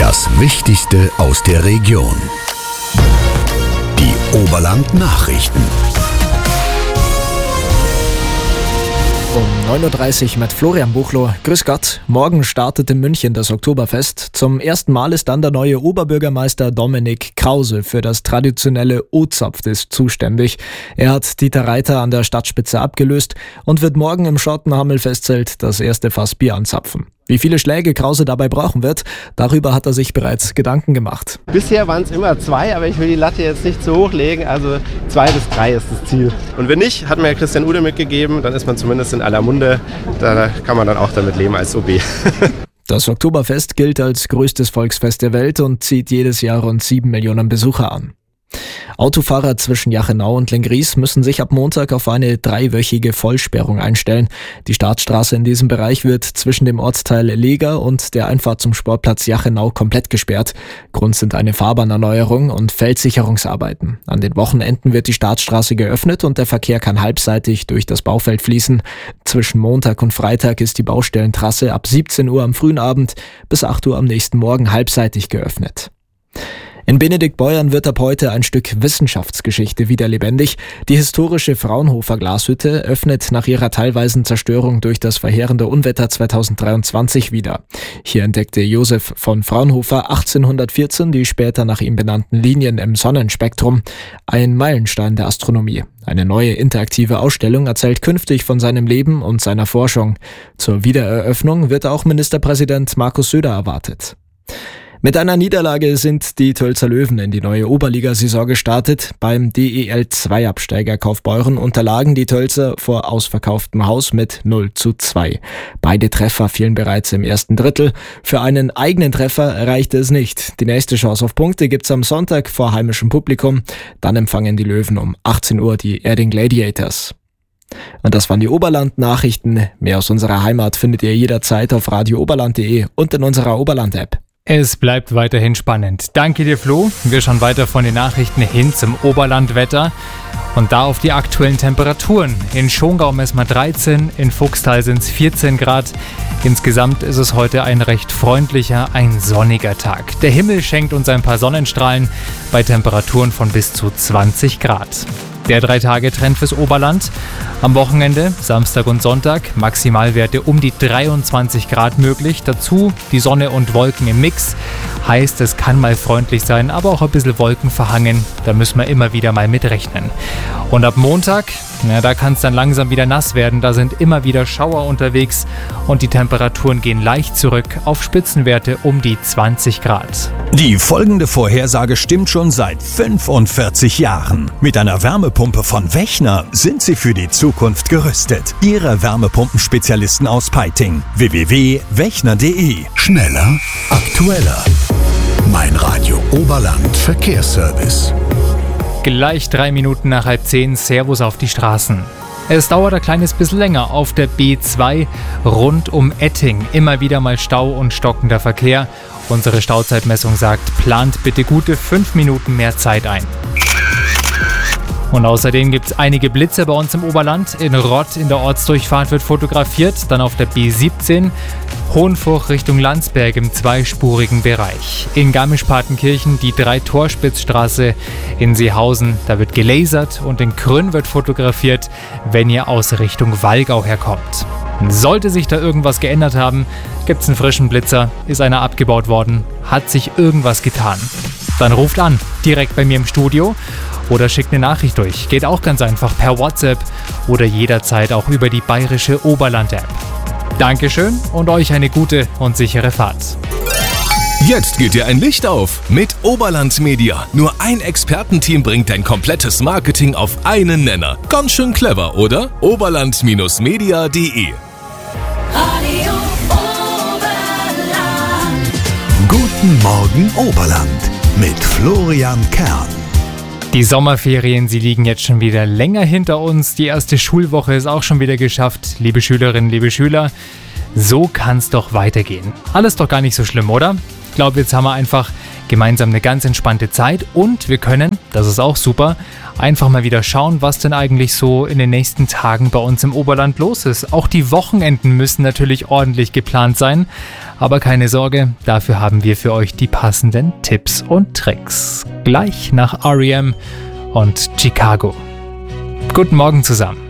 Das Wichtigste aus der Region. Die Oberland-Nachrichten. Um 9.30 Uhr mit Florian Buchloh. Grüß Gott. Morgen startet in München das Oktoberfest. Zum ersten Mal ist dann der neue Oberbürgermeister Dominik Krause für das traditionelle O-Zapftes zuständig. Er hat Dieter Reiter an der Stadtspitze abgelöst und wird morgen im Schottenhammel-Festzelt das erste Fass Bier anzapfen. Wie viele Schläge Krause dabei brauchen wird, darüber hat er sich bereits Gedanken gemacht. Bisher waren es immer 2, aber ich will die Latte jetzt nicht zu hoch legen, also 2 bis 3 ist das Ziel. Und wenn nicht, hat mir Christian Ude mitgegeben, dann ist man zumindest in aller Munde, da kann man dann auch damit leben als OB. Das Oktoberfest gilt als größtes Volksfest der Welt und zieht jedes Jahr rund 7 Millionen Besucher an. Autofahrer zwischen Jachenau und Lenggries müssen sich ab Montag auf eine 3-wöchige Vollsperrung einstellen. Die Startstraße in diesem Bereich wird zwischen dem Ortsteil Leger und der Einfahrt zum Sportplatz Jachenau komplett gesperrt. Grund sind eine Fahrbahnerneuerung und Feldsicherungsarbeiten. An den Wochenenden wird die Startstraße geöffnet und der Verkehr kann halbseitig durch das Baufeld fließen. Zwischen Montag und Freitag ist die Baustellentrasse ab 17 Uhr am frühen Abend bis 8 Uhr am nächsten Morgen halbseitig geöffnet. In Benediktbeuern wird ab heute ein Stück Wissenschaftsgeschichte wieder lebendig. Die historische Fraunhofer Glashütte öffnet nach ihrer teilweisen Zerstörung durch das verheerende Unwetter 2023 wieder. Hier entdeckte Josef von Fraunhofer 1814 die später nach ihm benannten Linien im Sonnenspektrum. Ein Meilenstein der Astronomie. Eine neue interaktive Ausstellung erzählt künftig von seinem Leben und seiner Forschung. Zur Wiedereröffnung wird auch Ministerpräsident Markus Söder erwartet. Mit einer Niederlage sind die Tölzer Löwen in die neue Oberligasaison gestartet. Beim DEL-2-Absteiger Kaufbeuren unterlagen die Tölzer vor ausverkauftem Haus mit 0:2. Beide Treffer fielen bereits im ersten Drittel. Für einen eigenen Treffer reichte es nicht. Die nächste Chance auf Punkte gibt's am Sonntag vor heimischem Publikum. Dann empfangen die Löwen um 18 Uhr die Erding Gladiators. Und das waren die Oberland-Nachrichten. Mehr aus unserer Heimat findet ihr jederzeit auf radiooberland.de und in unserer Oberland-App. Es bleibt weiterhin spannend. Danke dir, Flo. Wir schauen weiter von den Nachrichten hin zum Oberlandwetter und da auf die aktuellen Temperaturen. In Schongau messen wir 13, in Fuchstal sind es 14 Grad. Insgesamt ist es heute ein recht freundlicher, ein sonniger Tag. Der Himmel schenkt uns ein paar Sonnenstrahlen bei Temperaturen von bis zu 20 Grad. Der 3-Tage-Trend fürs Oberland. Am Wochenende, Samstag und Sonntag, Maximalwerte um die 23 Grad möglich. Dazu die Sonne und Wolken im Mix. Heißt, es kann mal freundlich sein, aber auch ein bisschen Wolken verhangen. Da müssen wir immer wieder mal mit rechnen. Und ab Montag, da kann es dann langsam wieder nass werden. Da sind immer wieder Schauer unterwegs und die Temperaturen gehen leicht zurück auf Spitzenwerte um die 20 Grad. Die folgende Vorhersage stimmt schon seit 45 Jahren. Mit einer Wärmepumpe von Wechner sind Sie für die Zukunft gerüstet. Ihre Wärmepumpenspezialisten aus Peiting. www.wechner.de. Schneller, aktueller. Mein Radio Oberland Verkehrsservice. Gleich 3 Minuten nach 9:30, Servus auf die Straßen. Es dauert ein kleines bisschen länger auf der B2 rund um Etting. Immer wieder mal Stau und stockender Verkehr. Unsere Stauzeitmessung sagt, plant bitte gute 5 Minuten mehr Zeit ein. Und außerdem gibt es einige Blitze bei uns im Oberland. In Rott in der Ortsdurchfahrt wird fotografiert, dann auf der B17 Hohenfuch Richtung Landsberg im zweispurigen Bereich. In Garmisch-Partenkirchen die 3-Torspitzstraße in Seehausen, da wird gelasert und in Krünn wird fotografiert, wenn ihr aus Richtung Wallgau herkommt. Sollte sich da irgendwas geändert haben, gibt es einen frischen Blitzer, ist einer abgebaut worden, hat sich irgendwas getan. Dann ruft an, direkt bei mir im Studio oder schickt eine Nachricht durch. Geht auch ganz einfach per WhatsApp oder jederzeit auch über die bayerische Oberland-App. Dankeschön und euch eine gute und sichere Fahrt. Jetzt geht dir ein Licht auf mit Oberland Media. Nur ein Expertenteam bringt dein komplettes Marketing auf einen Nenner. Ganz schön clever, oder? Oberland-media.de. Radio Oberland. Guten Morgen Oberland mit Florian Kern. Die Sommerferien, sie liegen jetzt schon wieder länger hinter uns. Die erste Schulwoche ist auch schon wieder geschafft. Liebe Schülerinnen, liebe Schüler, so kann's doch weitergehen. Alles doch gar nicht so schlimm, oder? Ich glaube, jetzt haben wir einfach gemeinsam eine ganz entspannte Zeit und wir können, das ist auch super, Einfach mal wieder schauen, was denn eigentlich so in den nächsten Tagen bei uns im Oberland los ist. Auch die Wochenenden müssen natürlich ordentlich geplant sein. Aber keine Sorge, dafür haben wir für euch die passenden Tipps und Tricks. Gleich nach R.E.M. und Chicago. Guten Morgen zusammen.